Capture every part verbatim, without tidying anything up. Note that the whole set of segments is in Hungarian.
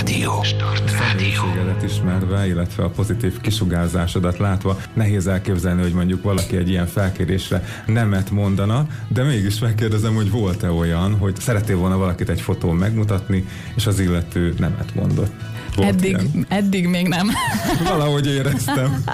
Rádió. Start Rádió. Ismerve, illetve a pozitív kisugárzásodat látva, nehéz elképzelni, hogy mondjuk valaki egy ilyen felkérésre nemet mondana, de mégis megkérdezem, hogy volt-e olyan, hogy szerettél volna valakit egy fotón megmutatni, és az illető nemet mondott. Eddig, eddig még nem. Valahogy éreztem.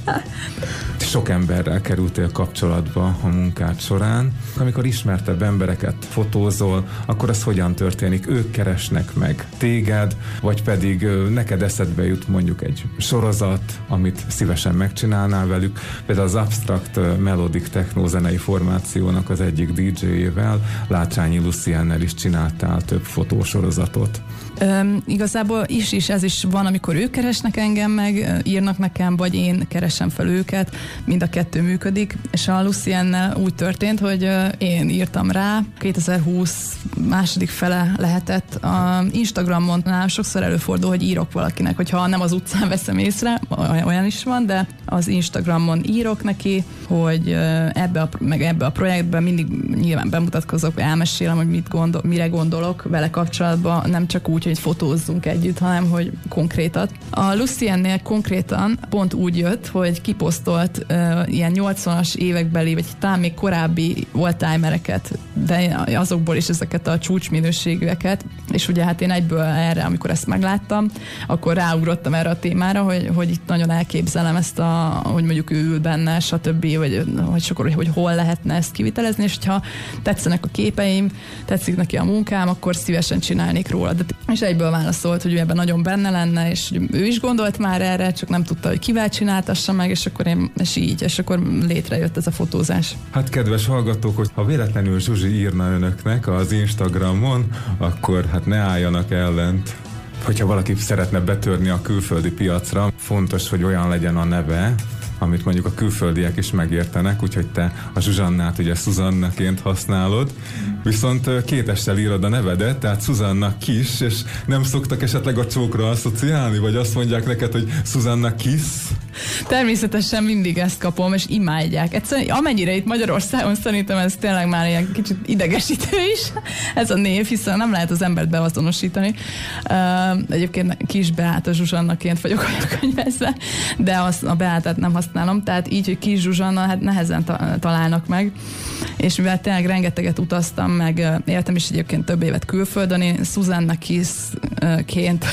Sok emberrel kerültél kapcsolatba a munkád során. Amikor ismertebb embereket fotózol, akkor az hogyan történik? Ők keresnek meg téged, vagy pedig neked eszedbe jut mondjuk egy sorozat, amit szívesen megcsinálnál velük. Például az Abstract Melodic Techno zenei formációnak az egyik dé dzséjével, Látrányi Luciennel is csináltál több fotósorozatot. Üm, igazából is is ez is van, amikor ők keresnek engem meg, írnak nekem, vagy én keresem fel őket, mind a kettő működik, és a Luciennel úgy történt, hogy én írtam rá, kétezer-húsz második fele lehetett, a Instagramon nálam sokszor előfordul, hogy írok valakinek, hogyha nem az utcán veszem észre, olyan is van, de az Instagramon írok neki, hogy ebbe a, meg ebbe a projektben mindig nyilván bemutatkozok, elmesélem, hogy mit gondol, mire gondolok vele kapcsolatban, nem csak úgy, hogy fotózzunk együtt, hanem hogy konkrétat. A Luciennél konkrétan pont úgy jött, hogy kiposztolt uh, ilyen nyolcvanas évekbeli, vagy talán még korábbi oldtimereket, de azokból is ezeket a csúcsminőségűeket, és ugye hát én egyből erre, amikor ezt megláttam, akkor ráugrottam erre a témára, hogy, hogy itt nagyon elképzelem ezt a, hogy mondjuk ő ül benne, stb., vagy hogy sokszor, hogy, hogy hol lehetne ezt kivitelezni, és hogyha tetszenek a képeim, tetszik neki a munkám, akkor szívesen csinálnék róla. De, és egyből válaszolt, hogy ő ebben nagyon benne lenne, és ő is gondolt már erre, csak nem tudta, hogy kivel csináltassa meg, és akkor én, és így, és akkor létrejött ez a fotózás. Hát kedves hallgatók, hogy ha véletlenül Zsuzsi írna önöknek az Instagramon, akkor hát ne álljanak ellent. Hogyha valaki szeretne betörni a külföldi piacra, fontos, hogy olyan legyen a neve, amit mondjuk a külföldiek is megértenek, úgyhogy te a Zsuzsannát ugye Szuzannaként használod, viszont kétessel írod a nevedet, tehát Szuzanna Kis, és nem szoktak esetleg a csókra asszociálni, vagy azt mondják neked, hogy Szuzanna Kiss? Természetesen mindig ezt kapom, és imádják. Egyszerűen amennyire itt Magyarországon szerintem ez tényleg már ilyen kicsit idegesítő is, ez a név, hiszen nem lehet az embert beazonosítani. Uh, egyébként Kis Beáta Zsuzsannaként vagyok könyvezve, de az, a Beátát nem használom, tehát így, hogy Kis Zsuzsanna, hát nehezen ta- találnak meg, és mivel tényleg rengeteget utaztam, meg éltem is egyébként több évet külföldön, én Szuzanna Kiss-ként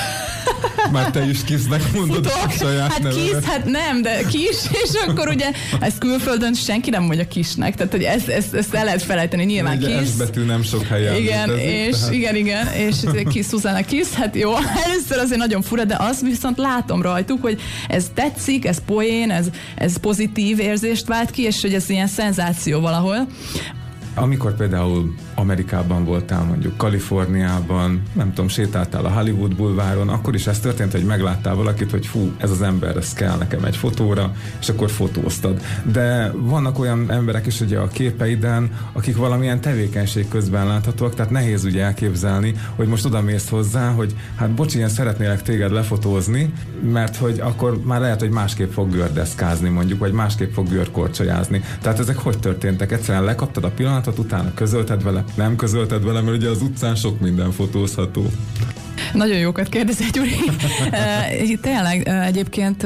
már te is Kisznek mondod a saját hát nevedet. Kiss, hát nem, de Kis, és akkor ugye ezt külföldön senki nem mondja Kisnek, tehát hogy ezt, ezt, ezt el lehet felejteni, nyilván Kiss. Kiss. S betű nem sok helyen. Igen, és, tehát... igen, igen, és Kiss, Szuzanna Kiss, hát jó, először azért nagyon fura, de azt viszont látom rajtuk, hogy ez tetszik, ez poén, ez, ez pozitív érzést vált ki, és hogy ez ilyen szenzáció valahol. Amikor például Amerikában voltál, mondjuk Kaliforniában, nem tudom, sétáltál a Hollywood bulváron, akkor is ez történt, hogy megláttál valakit, hogy fú, ez az ember, ez kell nekem egy fotóra, és akkor fotóztad. De vannak olyan emberek is ugye a képeiden, akik valamilyen tevékenység közben láthatóak, tehát nehéz ugye elképzelni, hogy most odamész hozzá, hogy hát bocsi, én szeretnélek téged lefotózni, mert hogy akkor már lehet, hogy másképp fog gördeszkázni mondjuk, vagy másképp fog görkorcsolyázni. Tehát ezek hogy történtek? Egyszerűen lekaptad a pillanatot, utána közölted vele, nem közölted vele, mert ugye az utcán sok minden fotózható. Nagyon jókat kérdezel, Gyuri. Tényleg egyébként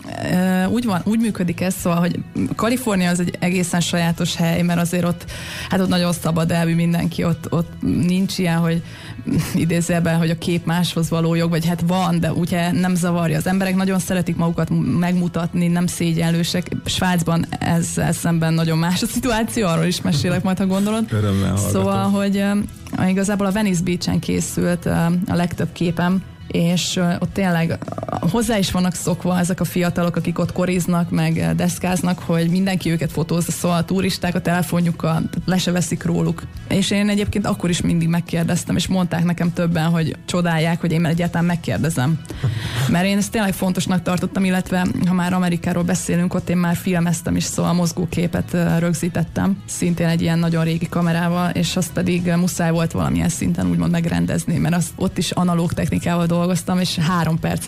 úgy van, úgy működik ez, szóval, hogy Kalifornia az egy egészen sajátos hely, mert azért ott, hát ott nagyon szabad elvű mindenki, ott, ott nincs ilyen, hogy idézőjelben, hogy a kép máshoz való jog, vagy hát van, de ugye nem zavarja. Az emberek nagyon szeretik magukat megmutatni, nem szégyenlősek. Svájcban ezzel szemben nagyon más a szituáció, arról is mesélek majd, ha gondolod. Örömmel hallgatom. Szóval, hogy uh, igazából a Venice Beach-en készült uh, a legtöbb képem, és uh, ott tényleg hozzá is vannak szokva ezek a fiatalok, akik ott koriznak, meg deszkáznak, hogy mindenki őket fotózza, szóval a turisták a telefonjukkal le se veszik róluk. És én egyébként akkor is mindig megkérdeztem, és mondták nekem többen, hogy csodálják, hogy én egyáltalán megkérdezem. Mert én ezt tényleg fontosnak tartottam, illetve ha már Amerikáról beszélünk, ott én már filmeztem is, szóval mozgóképet rögzítettem, szintén egy ilyen nagyon régi kamerával, és azt pedig muszáj volt valamilyen szinten úgymond megrendezni, mert azt ott is analóg technikával dolgoztam, és három percet lehet rögzíteni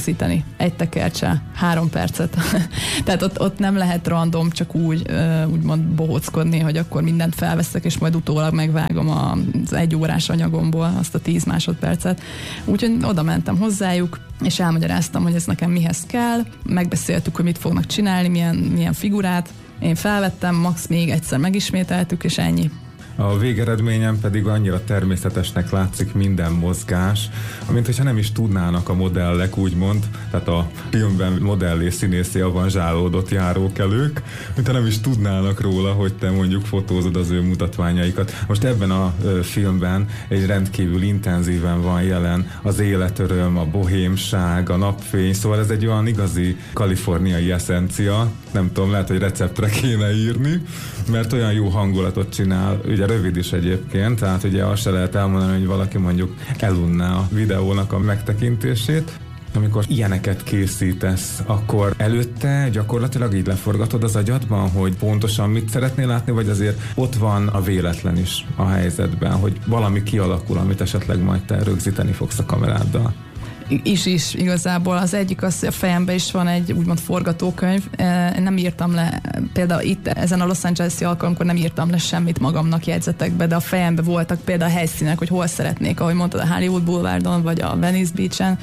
rögzíteni. Egy tekercse, három percet. Tehát ott, ott nem lehet random, csak úgy úgymond bohóckodni, hogy akkor mindent felveszek, és majd utólag megvágom az egy órás anyagomból azt a tíz másodpercet. Úgyhogy oda mentem hozzájuk, és elmagyaráztam, hogy ez nekem mihez kell. Megbeszéltük, hogy mit fognak csinálni, milyen, milyen figurát. Én felvettem, max még egyszer megismételtük, és ennyi. A végeredményen pedig annyira természetesnek látszik minden mozgás, amint hogyha nem is tudnának a modellek, úgymond, tehát a filmben modellé színészé avanzsálódott járókelők, mintha nem is tudnának róla, hogy te mondjuk fotózod az ő mutatványaikat. Most ebben a ö, filmben egy rendkívül intenzíven van jelen az életöröm, a bohémság, a napfény, szóval ez egy olyan igazi kaliforniai eszencia, nem tudom, lehet, hogy receptre kéne írni, mert olyan jó hangulatot csinál, ugye rövid is egyébként, tehát ugye azt se lehet elmondani, hogy valaki mondjuk elunná a videónak a megtekintését. Amikor ilyeneket készítesz, akkor előtte gyakorlatilag így leforgatod az agyadban, hogy pontosan mit szeretnél látni, vagy azért ott van a véletlen is a helyzetben, hogy valami kialakul, amit esetleg majd te rögzíteni fogsz a kameráddal. Is is igazából. Az egyik az, hogy a fejemben is van egy úgymond forgatókönyv. Nem írtam le, például itt ezen a Los Angeles-i alkalomkor nem írtam le semmit magamnak jegyzetekbe, de a fejemben voltak például a helyszínek, hogy hol szeretnék, ahogy mondtad, a Hollywood Boulevardon, vagy a Venice Beach-en.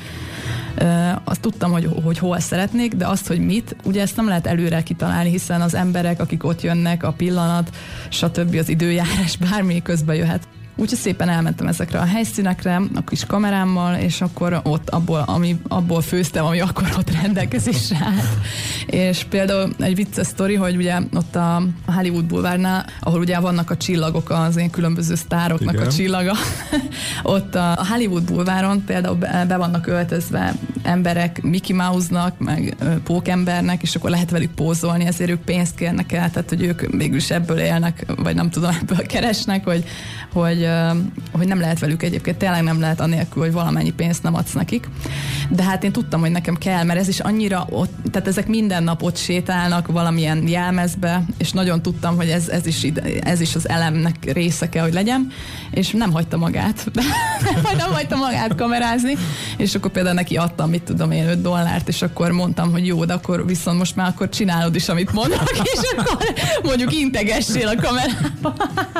Azt tudtam, hogy, hogy hol szeretnék, de azt, hogy mit, ugye ezt nem lehet előre kitalálni, hiszen az emberek, akik ott jönnek, a pillanat, stb. Az időjárás, bármi közbe jöhet. Úgyhogy szépen elmentem ezekre a helyszínekre, a kis kamerámmal, és akkor ott abból, ami, abból főztem, ami akkor ott rendelkezésre állt. És például egy vicces sztori, hogy ugye ott a Hollywood Boulevardnál, ahol ugye vannak a csillagok, az én különböző sztároknak igen. a csillaga, ott a Hollywood Boulevardon például be, be vannak öltözve emberek Mickey Mouse-nak, meg Pókembernek, és akkor lehet velük pózolni, ezért ők pénzt kérnek el, tehát hogy ők mégis ebből élnek, vagy nem tudom, ebből keresnek, hogy, hogy hogy nem lehet velük egyébként, tényleg nem lehet anélkül, hogy valamennyi pénzt nem adsz nekik. De hát én tudtam, hogy nekem kell, mert ez is annyira ott, tehát ezek minden nap ott sétálnak valamilyen jelmezbe, és nagyon tudtam, hogy ez, ez, is, ide, ez is az elemnek része kell, hogy legyen, és nem hagyta magát. nem hagyta magát kamerázni, és akkor például neki adtam, mit tudom én, öt dollárt, és akkor mondtam, hogy jó, de akkor viszont most már akkor csinálod is, amit mondok, és akkor mondjuk integessél a kamerába.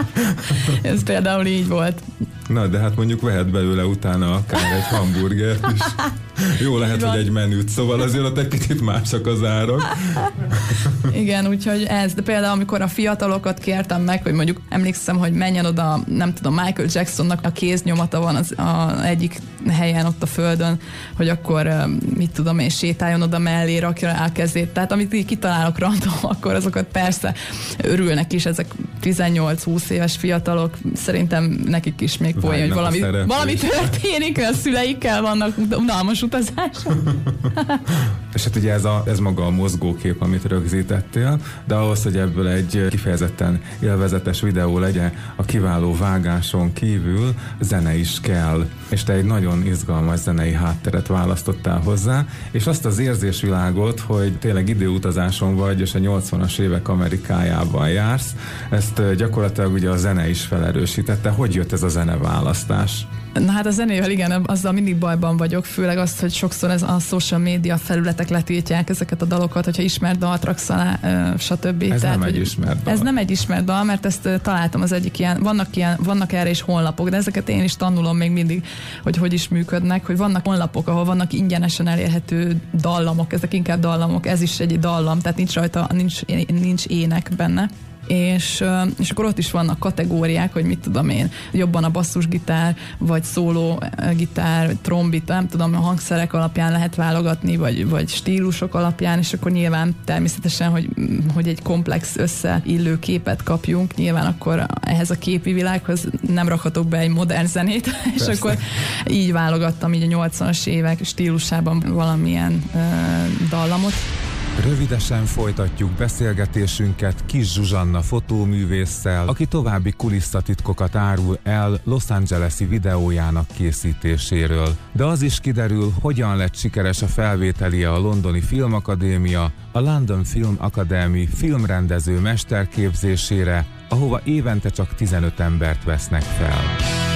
Ez például így volt. Na, de hát mondjuk vehet belőle utána akár egy hamburgert is. Jó lehet, hogy egy menüt, szóval azért ott egy kicsit másak az árak. Igen, úgyhogy ez, de például amikor a fiatalokat kértem meg, hogy mondjuk emlékszem, hogy menjen oda, nem tudom, Michael Jacksonnak a kéznyomata van az a egyik helyen ott a földön, hogy akkor mit tudom én, sétáljon oda mellé, rakja rá a kezét. Tehát amit így kitalálok random, akkor azokat persze örülnek is ezek tizennyolc-húsz éves fiatalok, szerintem nekik is még poén, hogy valami, valami történik, a szüleikkel vannak unalmas utazások. És hát ugye ez, a, ez maga a mozgókép, amit rögzítettél, de ahhoz, hogy ebből egy kifejezetten élvezetes videó legyen, a kiváló vágáson kívül zene is kell. És te egy nagyon izgalmas zenei hátteret választottál hozzá, és azt az érzésvilágot, hogy tényleg időutazáson vagy, és a nyolcvanas évek Amerikájában jársz, ezt gyakorlatilag ugye a zene is felerősítette. Hogy jött ez a zeneválasztás? Na hát a zenével igen, azzal mindig bajban vagyok, főleg azt, hogy sokszor ez a social media felületek letiltják ezeket a dalokat, hogyha ismert dalt raksz alá, stb. Ez Tehát, nem egy ismert dal. Ez nem egy ismert dal, mert ezt találtam az egyik ilyen, vannak, ilyen, vannak erre is honlapok, de ezeket én is tanulom még mindig, hogy hogy is működnek, hogy vannak honlapok, ahol vannak ingyenesen elérhető dallamok, ezek inkább dallamok, ez is egy dallam, tehát nincs rajta, nincs, nincs ének benne. És, és akkor ott is vannak kategóriák, hogy mit tudom én, jobban a basszusgitár, vagy szóló gitár, vagy trombita, nem tudom, a hangszerek alapján lehet válogatni, vagy, vagy stílusok alapján, és akkor nyilván természetesen, hogy, hogy egy komplex összeillő képet kapjunk, nyilván akkor ehhez a képi világhoz nem rakhatok be egy modern zenét, persze. És akkor így válogattam így a nyolcvanas évek stílusában valamilyen uh, dallamot. Rövidesen folytatjuk beszélgetésünket Kis Zsuzsanna fotóművésszel, aki további kulisszatitkokat árul el Los Angeles-i videójának készítéséről. De az is kiderül, hogyan lett sikeres a felvételie a Londoni Filmakadémia, a London Film Academy filmrendező mesterképzésére, ahova évente csak tizenöt embert vesznek fel.